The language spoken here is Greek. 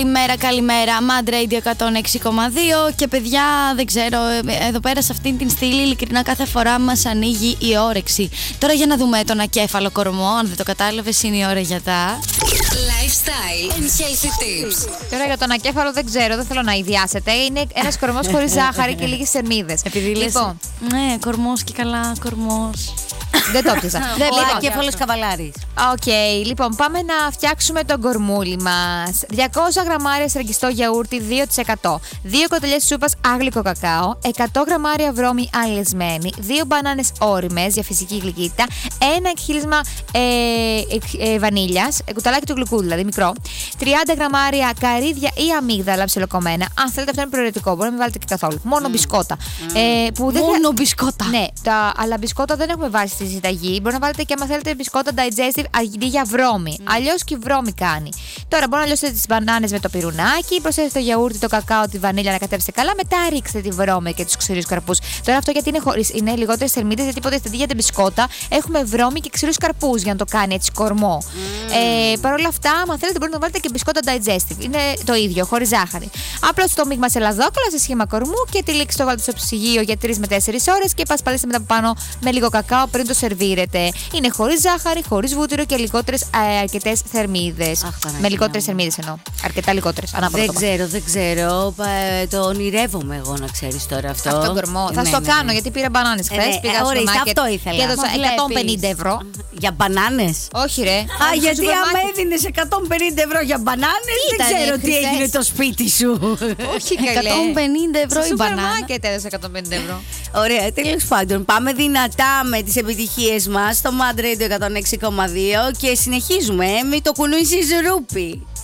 Καλημέρα, Mad Radio 106,2 και παιδιά, δεν ξέρω, εδώ πέρα σε αυτήν την στήλη ειλικρινά κάθε φορά μας ανοίγει η όρεξη. Τώρα για να δούμε τον ακέφαλο κορμό, αν δεν το κατάλαβες είναι η ώρα για τα Lifestyle and Healthy Tips. Τώρα για τον ακέφαλο δεν ξέρω, δεν θέλω να ιδιάσετε. Είναι ένας κορμός χωρίς ζάχαρη και λίγες θερμίδες. Επειδή λες, λοιπόν, ναι, κορμός και καλά, κορμός. Δεν το πιάσα. Ακέφαλος καβαλάρης. Οκ, λοιπόν, πάμε να φτιάξουμε τον κορμούλι μας. 200 γραμμάρια στραγγιστό γιαούρτι 2%, 2 κοτελιές σούπας άγλικο κακάο, 100 γραμμάρια βρώμη αλεσμένη, 2 μπανάνες ώριμες για φυσική γλυκύτητα, 1 εκχύλισμα βανίλιας, κουταλάκι του γλυκού δηλαδή, μικρό, 30 γραμμάρια καρύδια ή αμύγδαλα ψιλοκομμένα. Αν θέλετε, αυτό είναι προαιρετικό, μπορεί να μην βάλετε και καθόλου. Μόνο μπισκότα. Μόνο μπισκότα. Ναι, αλλά μπισκότα δεν έχουμε βάλει στη συνταγή. Μπορεί να βάλετε και άμα θέλετε μπισκότα digestive αντί για βρώμη. Αλλιώς και η βρώμη κάνει. Τώρα μπορεί να λιώσετε τις μπανάνες με το πυρουνάκι, προσθέσετε το γιαούρτι, το κακάο, τη βανίλια να κατέψετε καλά. Μετά ρίξτε τη βρώμη και τους ξηρούς καρπούς. Τώρα αυτό γιατί είναι λιγότερες θερμίδες, γιατί ποτέ αντί για τα μπισκότα έχουμε βρώμη και ξηρούς καρπούς για να το κάνει έτσι κορμό. Παρ' όλα αυτά, αν θέλετε, μπορείτε να βάλετε και μπισκότα digestive. Είναι το ίδιο, χωρίς ζάχαρη. Απλώς το μείγμα σε λαδόκολα σε σχήμα κορμού και τη λήξη το βάλετε στο ψυγείο για 3 με 4 ώρες και πασπαλίστε μετά από πάνω με λίγο κακάο πριν το σερβίρετε. Είναι χωρίς ζάχαρη, χωρίς βούτυρο και λιγότερες αρκετές θερμίδες. Με λιγότερες θερμίδες εννοώ. Αρκετά λιγότερες. Δεν ξέρω. Το ονειρεύομαι εγώ να ξέρεις τώρα αυτό. Αυτό τον κορμό. Θα στο κάνω γιατί πήρα μπανάνες χθες. Πήγα στο μάρκετ αυτό ήθελα. και έδωσα 150 ευρώ. Για μπανάνες? Όχι, ρε. Γιατί άμα έδινες 150 ευρώ για μπανάνες, δεν ξέρω τι έγινε το σπίτι σου. Όχι, καλέ. 150 ευρώ η μπανάνα. Στο μάρκετ έδωσα 150 ευρώ. Ωραία, τέλος πάντων. Πάμε δυνατά με τις επιτυχίες μας στο Mad Radio 106,2 και συνεχίζουμε με το κουνούι Ρούπι.